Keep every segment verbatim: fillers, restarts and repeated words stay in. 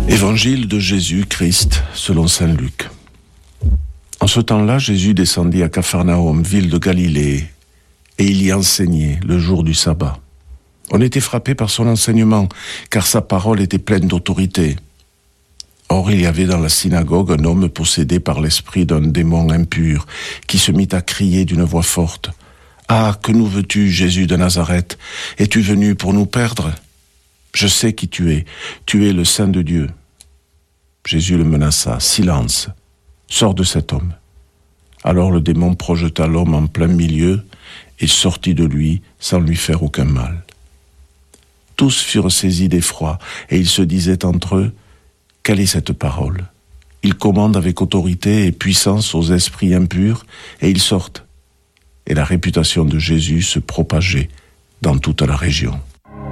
Évangile de Jésus-Christ selon saint Luc. En ce temps-là, Jésus descendit à Capharnaüm, ville de Galilée, et il y enseignait le jour du sabbat. On était frappé par son enseignement, car sa parole était pleine d'autorité. Or, il y avait dans la synagogue un homme possédé par l'esprit d'un démon impur, qui se mit à crier d'une voix forte. « Ah, que nous veux-tu, Jésus de Nazareth? Es-tu venu pour nous perdre? Je sais qui tu es, tu es le Saint de Dieu. » Jésus le menaça. « Silence, sors de cet homme. » Alors le démon projeta l'homme en plein milieu et sortit de lui sans lui faire aucun mal. Tous furent saisis d'effroi et ils se disaient entre eux, « Quelle est cette parole? Il commande avec autorité et puissance aux esprits impurs et ils sortent. » Et la réputation de Jésus se propageait dans toute la région.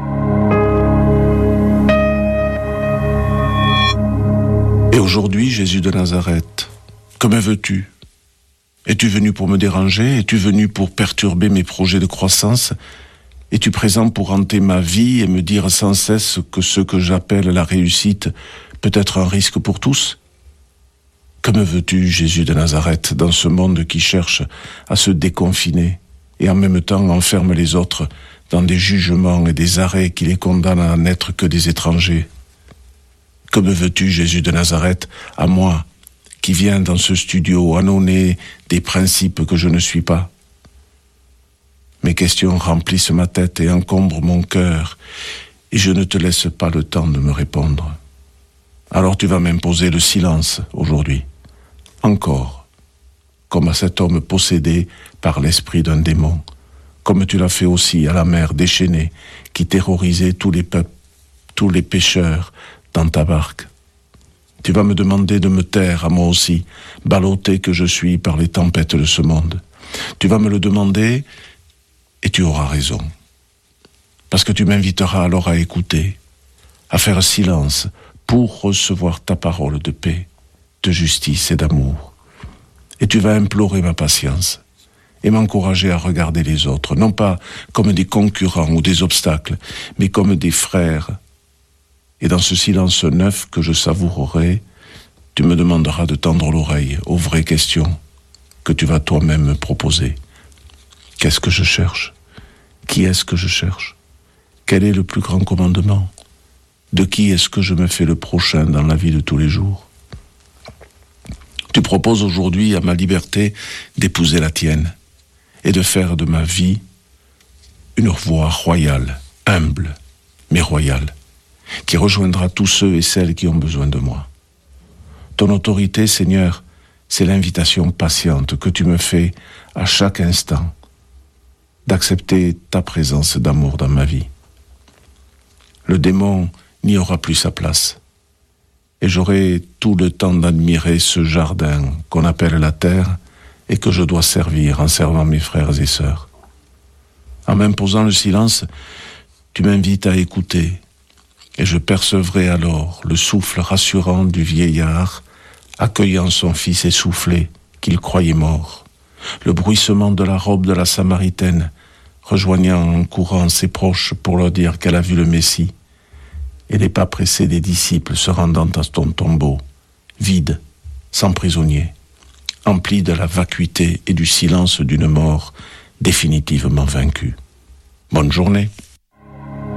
Et aujourd'hui, Jésus de Nazareth, que me veux-tu? Es-tu venu pour me déranger? Es-tu venu pour perturber mes projets de croissance? Es-tu présent pour hanter ma vie et me dire sans cesse que ce que j'appelle la réussite peut être un risque pour tous? Que me veux-tu, Jésus de Nazareth, dans ce monde qui cherche à se déconfiner et en même temps enferme les autres dans des jugements et des arrêts qui les condamnent à n'être que des étrangers? Que me veux-tu, Jésus de Nazareth, à moi, qui viens dans ce studio annoncer des principes que je ne suis pas? Mes questions remplissent ma tête et encombrent mon cœur, et je ne te laisse pas le temps de me répondre. Alors tu vas m'imposer le silence aujourd'hui, encore, comme à cet homme possédé par l'esprit d'un démon, comme tu l'as fait aussi à la mer déchaînée qui terrorisait tous les peuples, tous les pécheurs, dans ta barque. Tu vas me demander de me taire à moi aussi, ballotté que je suis par les tempêtes de ce monde. Tu vas me le demander et tu auras raison. Parce que tu m'inviteras alors à écouter, à faire silence pour recevoir ta parole de paix, de justice et d'amour. Et tu vas implorer ma patience et m'encourager à regarder les autres, non pas comme des concurrents ou des obstacles, mais comme des frères. Et dans ce silence neuf que je savourerai, tu me demanderas de tendre l'oreille aux vraies questions que tu vas toi-même me proposer. Qu'est-ce que je cherche? Qui est-ce que je cherche? Quel est le plus grand commandement? De qui est-ce que je me fais le prochain dans la vie de tous les jours? Tu proposes aujourd'hui à ma liberté d'épouser la tienne et de faire de ma vie une voie royale, humble, mais royale, qui rejoindra tous ceux et celles qui ont besoin de moi. Ton autorité, Seigneur, c'est l'invitation patiente que tu me fais à chaque instant d'accepter ta présence d'amour dans ma vie. Le démon n'y aura plus sa place, et j'aurai tout le temps d'admirer ce jardin qu'on appelle la terre et que je dois servir en servant mes frères et sœurs. En m'imposant le silence, tu m'invites à écouter, et je percevrai alors le souffle rassurant du vieillard accueillant son fils essoufflé qu'il croyait mort, le bruissement de la robe de la Samaritaine rejoignant en courant ses proches pour leur dire qu'elle a vu le Messie, et les pas pressés des disciples se rendant à ton tombeau, vide, sans prisonnier, empli de la vacuité et du silence d'une mort définitivement vaincue. Bonne journée.